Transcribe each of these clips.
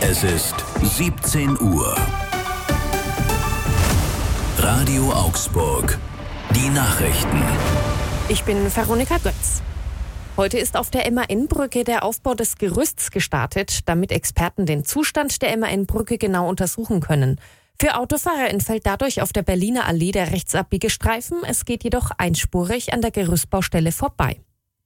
Es ist 17 Uhr. Radio Augsburg. Die Nachrichten. Ich bin Veronika Götz. Heute ist auf der MAN-Brücke der Aufbau des Gerüsts gestartet, damit Experten den Zustand der MAN-Brücke genau untersuchen können. Für Autofahrer entfällt dadurch auf der Berliner Allee der Rechtsabbiegestreifen. Es geht jedoch einspurig an der Gerüstbaustelle vorbei.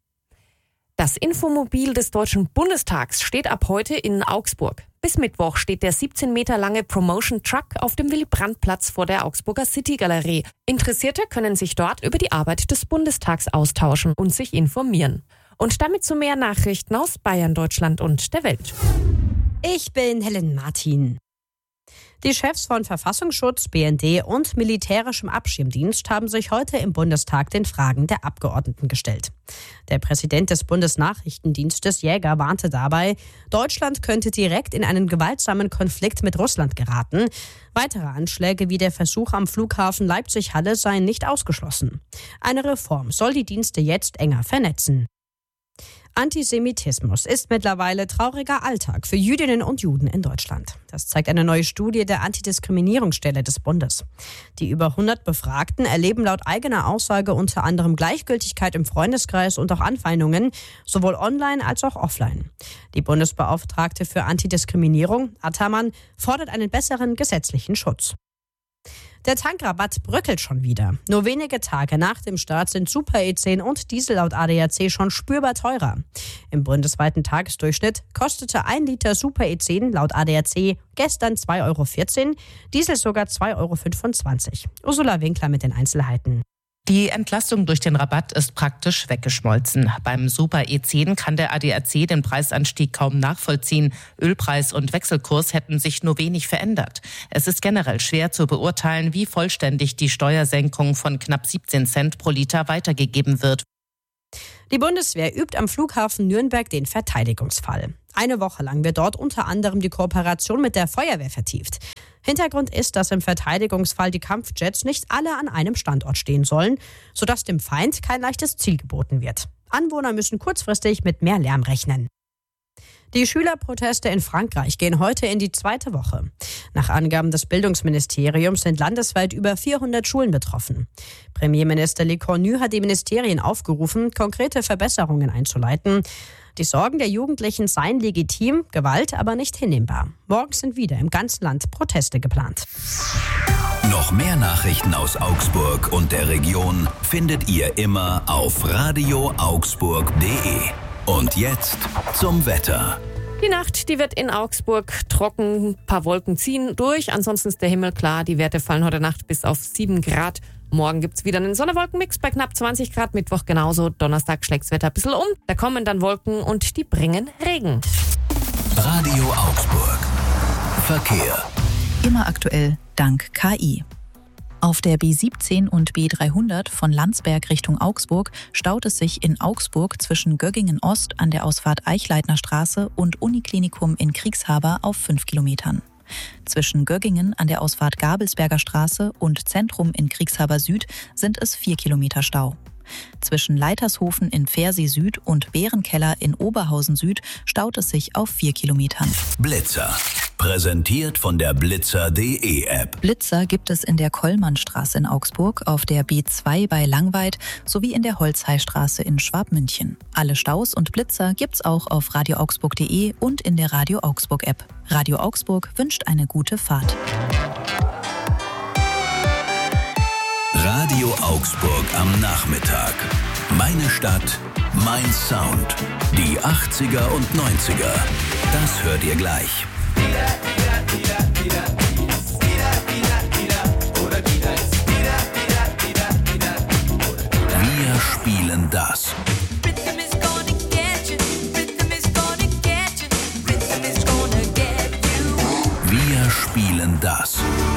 Das Infomobil des Deutschen Bundestags steht ab heute in Augsburg. Bis Mittwoch steht der 17 Meter lange Promotion Truck auf dem Willy-Brandt-Platz vor der Augsburger City-Galerie. Interessierte können sich dort über die Arbeit des Bundestags austauschen und sich informieren. Und damit zu mehr Nachrichten aus Bayern, Deutschland und der Welt. Ich bin Helen Martin. Die Chefs von Verfassungsschutz, BND und militärischem Abschirmdienst haben sich heute im Bundestag den Fragen der Abgeordneten gestellt. Der Präsident des Bundesnachrichtendienstes Jäger warnte dabei, Deutschland könnte direkt in einen gewaltsamen Konflikt mit Russland geraten. Weitere Anschläge wie der Versuch am Flughafen Leipzig-Halle seien nicht ausgeschlossen. Eine Reform soll die Dienste jetzt enger vernetzen. Antisemitismus ist mittlerweile trauriger Alltag für Jüdinnen und Juden in Deutschland. Das zeigt eine neue Studie der Antidiskriminierungsstelle des Bundes. Die über 100 Befragten erleben laut eigener Aussage unter anderem Gleichgültigkeit im Freundeskreis und auch Anfeindungen, sowohl online als auch offline. Die Bundesbeauftragte für Antidiskriminierung, Ataman, fordert einen besseren gesetzlichen Schutz. Der Tankrabatt bröckelt schon wieder. Nur wenige Tage nach dem Start sind Super-E10 und Diesel laut ADAC schon spürbar teurer. Im bundesweiten Tagesdurchschnitt kostete 1 Liter Super-E10 laut ADAC gestern 2,14 €, Diesel sogar 2,25 €. Ursula Winkler mit den Einzelheiten. Die Entlastung durch den Rabatt ist praktisch weggeschmolzen. Beim Super E10 kann der ADAC den Preisanstieg kaum nachvollziehen. Ölpreis und Wechselkurs hätten sich nur wenig verändert. Es ist generell schwer zu beurteilen, wie vollständig die Steuersenkung von knapp 17 Cent pro Liter weitergegeben wird. Die Bundeswehr übt am Flughafen Nürnberg den Verteidigungsfall. Eine Woche lang wird dort unter anderem die Kooperation mit der Feuerwehr vertieft. Hintergrund ist, dass im Verteidigungsfall die Kampfjets nicht alle an einem Standort stehen sollen, sodass dem Feind kein leichtes Ziel geboten wird. Anwohner müssen kurzfristig mit mehr Lärm rechnen. Die Schülerproteste in Frankreich gehen heute in die 2. Woche. Nach Angaben des Bildungsministeriums sind landesweit über 400 Schulen betroffen. Premierminister Le Cornu hat die Ministerien aufgerufen, konkrete Verbesserungen einzuleiten. Die Sorgen der Jugendlichen seien legitim, Gewalt aber nicht hinnehmbar. Morgen sind wieder im ganzen Land Proteste geplant. Noch mehr Nachrichten aus Augsburg und der Region findet ihr immer auf radioaugsburg.de. Und jetzt zum Wetter. Die Nacht, die wird in Augsburg trocken, ein paar Wolken ziehen durch. Ansonsten ist der Himmel klar. Die Werte fallen heute Nacht bis auf 7 Grad. Morgen gibt's wieder einen Sonne-Wolken-Mix bei knapp 20 Grad. Mittwoch genauso. Donnerstag schlägt's Wetter ein bisschen um. Da kommen dann Wolken und die bringen Regen. Radio Augsburg. Verkehr. Immer aktuell dank KI. Auf der B17 und B300 von Landsberg Richtung Augsburg staut es sich in Augsburg zwischen Göggingen Ost an der Ausfahrt Eichleitner Straße und Uniklinikum in Kriegshaber auf 5 Kilometern. Zwischen Göggingen an der Ausfahrt Gabelsberger Straße und Zentrum in Kriegshaber Süd sind es 4 Kilometer Stau. Zwischen Leitershofen in Pfersee Süd und Bärenkeller in Oberhausen Süd staut es sich auf 4 Kilometern. Blitzer. Präsentiert von der Blitzer.de App. Blitzer gibt es in der Kollmannstraße in Augsburg, auf der B2 bei Langweid sowie in der Holzheistraße in Schwabmünchen. Alle Staus und Blitzer gibt's auch auf radioaugsburg.de und in der Radio Augsburg App. Radio Augsburg wünscht eine gute Fahrt. Radio Augsburg am Nachmittag. Meine Stadt, mein Sound. Die 80er und 90er. Das hört ihr gleich. Wir spielen das. Wir spielen das.